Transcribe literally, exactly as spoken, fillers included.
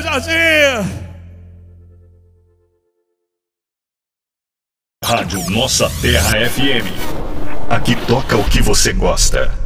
Jorginho! Rádio Nossa Terra F M. Aqui toca o que você gosta.